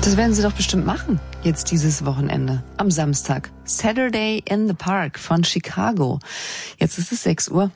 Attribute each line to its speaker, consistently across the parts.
Speaker 1: Das werden Sie doch bestimmt machen, jetzt dieses Wochenende, am Samstag. Saturday in the Park von Chicago. Jetzt ist es 6 Uhr.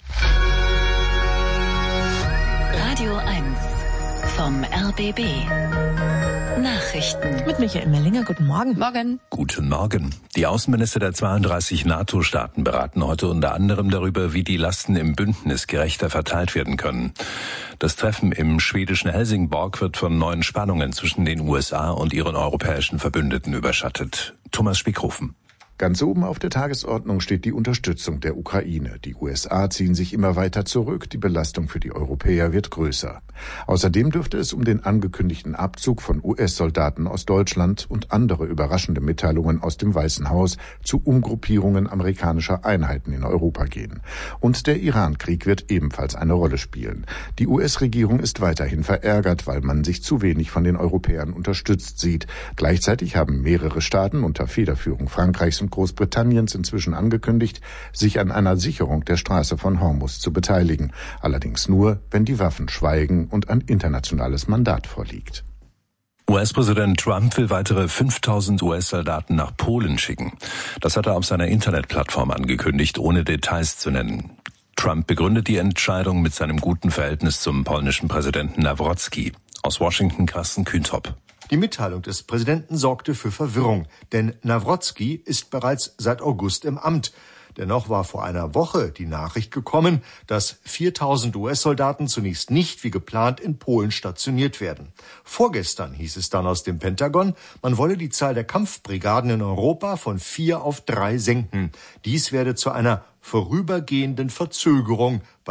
Speaker 2: Radio 1 vom RBB. Nachrichten.
Speaker 1: Mit Michael Mellinger, guten Morgen.
Speaker 3: Morgen. Guten Morgen. Die Außenminister der 32 NATO-Staaten beraten heute unter anderem darüber, wie die Lasten im Bündnis gerechter verteilt werden können. Das Treffen im schwedischen Helsingborg wird von neuen Spannungen zwischen den USA und ihren europäischen Verbündeten überschattet. Thomas Spickhofen.
Speaker 4: Ganz oben auf der Tagesordnung steht die Unterstützung der Ukraine. Die USA ziehen sich immer weiter zurück, die Belastung für die Europäer wird größer. Außerdem dürfte es um den angekündigten Abzug von US-Soldaten aus Deutschland und andere überraschende Mitteilungen aus dem Weißen Haus zu Umgruppierungen amerikanischer Einheiten in Europa gehen. Und der Iran-Krieg wird ebenfalls eine Rolle spielen. Die US-Regierung ist weiterhin verärgert, weil man sich zu wenig von den Europäern unterstützt sieht. Gleichzeitig haben mehrere Staaten unter Federführung Frankreichs und Großbritanniens inzwischen angekündigt, sich an einer Sicherung der Straße von Hormuz zu beteiligen. Allerdings nur, wenn die Waffen schweigen und ein internationales Mandat vorliegt.
Speaker 3: US-Präsident Trump will weitere 5000 US-Soldaten nach Polen schicken. Das hat er auf seiner Internetplattform angekündigt, ohne Details zu nennen. Trump begründet die Entscheidung mit seinem guten Verhältnis zum polnischen Präsidenten Nawrocki. Aus Washington Carsten Kühntop.
Speaker 5: Die Mitteilung des Präsidenten sorgte für Verwirrung, denn Nawrocki ist bereits seit August im Amt. Dennoch war vor einer Woche die Nachricht gekommen, dass 4000 US-Soldaten zunächst nicht wie geplant in Polen stationiert werden. Vorgestern hieß es dann aus dem Pentagon, man wolle die Zahl der Kampfbrigaden in Europa von 4 auf 3 senken. Dies werde zu einer vorübergehenden Verzögerung